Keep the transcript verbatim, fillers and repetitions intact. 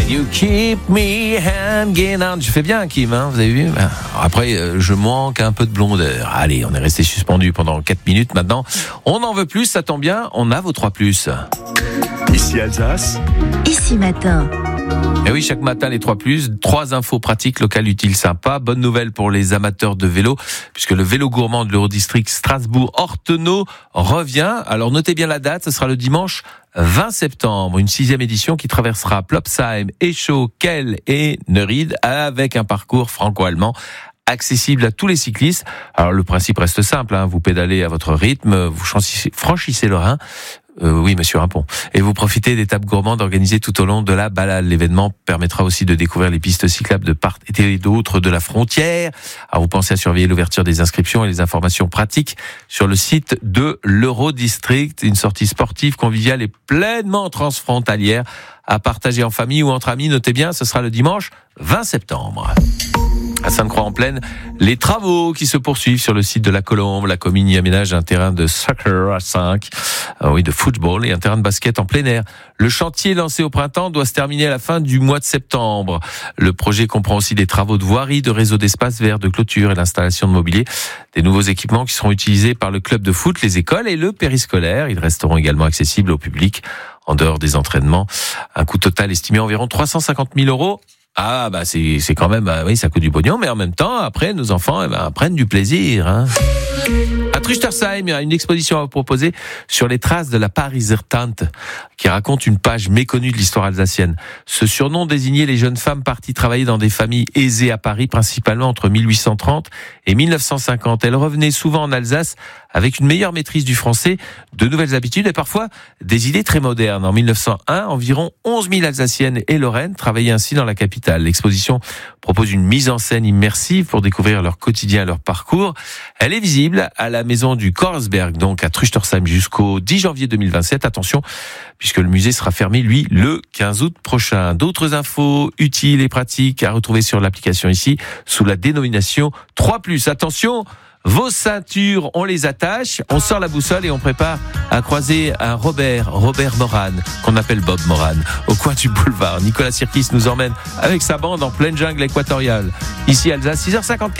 You keep me hanging on. Je fais bien, Kim, hein, vous avez vu? Après, euh, je manque un peu de blondeur. Allez, on est resté suspendu pendant quatre minutes maintenant. On n'en veut plus, ça tombe bien, on a vos trois plus. Ici Alsace. Ici Matin. Et oui, chaque matin, les trois plus, trois infos pratiques locales utiles sympas. Bonne nouvelle pour les amateurs de vélo, puisque le vélo gourmand de l'Eurodistrict Strasbourg-Ortenau revient. Alors notez bien la date, ce sera le dimanche vingt septembre, une sixième édition qui traversera Plopsheim, Eschau, Kehl et Neuried avec un parcours franco-allemand accessible à tous les cyclistes. Alors le principe reste simple, hein, vous pédalez à votre rythme, vous franchissez, franchissez le Rhin. Euh, oui, monsieur Rimpon. Et vous profitez d'étapes gourmandes organisées tout au long de la balade. L'événement permettra aussi de découvrir les pistes cyclables de part et d'autre de la frontière. Alors, vous pensez à surveiller l'ouverture des inscriptions et les informations pratiques sur le site de l'Eurodistrict. Une sortie sportive, conviviale et pleinement transfrontalière à partager en famille ou entre amis. Notez bien, ce sera le dimanche vingt septembre. À Sainte-Croix-en-Plaine, les travaux qui se poursuivent sur le site de la Colombe. La commune y aménage un terrain de soccer à cinq, euh, oui, de football et un terrain de basket en plein air. Le chantier lancé au printemps doit se terminer à la fin du mois de septembre. Le projet comprend aussi des travaux de voirie, de réseau d'espaces verts, de clôture et l'installation de mobilier. Des nouveaux équipements qui seront utilisés par le club de foot, les écoles et le périscolaire. Ils resteront également accessibles au public en dehors des entraînements. Un coût total estimé à environ trois cent cinquante mille euros. Ah bah c'est c'est quand même bah, oui, ça coûte du pognon, mais en même temps après nos enfants eh ben, prennent du plaisir, hein. À Trüchtersheim, il y a une exposition à vous proposer sur les traces de la Pariser Tante, qui raconte une page méconnue de l'histoire alsacienne. Ce surnom désignait les jeunes femmes parties travailler dans des familles aisées à Paris, principalement entre mille huit cent trente et mille neuf cent cinquante. Elles revenaient souvent en Alsace avec une meilleure maîtrise du français, de nouvelles habitudes et parfois des idées très modernes. En mille neuf cent un, environ onze mille Alsaciennes et Lorraines travaillaient ainsi dans la capitale. L'exposition propose une mise en scène immersive pour découvrir leur quotidien et leur parcours. Elle est visible à la maison du Korsberg, donc à Trüchtersheim jusqu'au dix janvier deux mille vingt-sept. Attention, puisque le musée sera fermé, lui, le quinze août prochain. D'autres infos utiles et pratiques à retrouver sur l'application ici, sous la dénomination trois plus. Attention, vos ceintures, on les attache, on sort la boussole et on prépare à croiser un Robert, Robert Moran, qu'on appelle Bob Moran, au coin du boulevard. Nicolas Sirkis nous emmène avec sa bande en pleine jungle équatoriale. Ici Alsace, six heures cinquante-quatre.